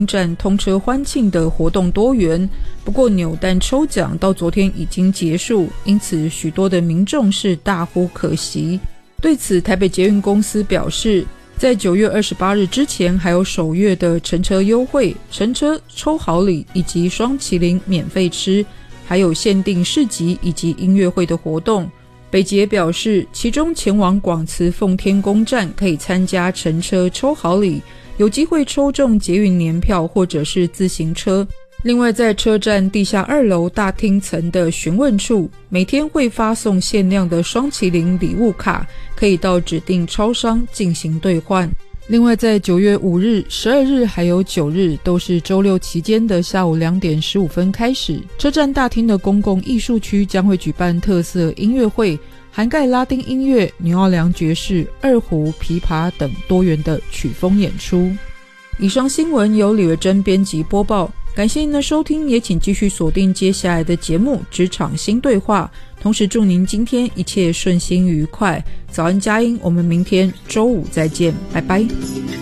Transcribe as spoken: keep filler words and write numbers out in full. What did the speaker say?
站通车欢庆的活动多元，不过扭蛋抽奖到昨天已经结束，因此许多的民众是大呼可惜。对此，台北捷运公司表示，在九月二十八日之前还有首月的乘车优惠、乘车抽好礼以及双麒麟免费吃，还有限定市集以及音乐会的活动。北捷表示，其中前往广慈奉天宫站可以参加乘车抽好礼，有机会抽中捷运年票或者是自行车。另外，在车站地下二楼大厅层的询问处，每天会发送限量的双麒麟礼物卡，可以到指定超商进行兑换。另外，在九月五日、十二日还有九日都是周六期间的下午两点十五分开始，车站大厅的公共艺术区将会举办特色音乐会，涵盖拉丁音乐、纽奥良爵士、二胡、琵琶等多元的曲风演出。以上新闻由李维珍编辑播报，感谢您的收听，也请继续锁定接下来的节目《职场新对话》，同时祝您今天一切顺心愉快。早安佳音，我们明天周五再见，拜拜。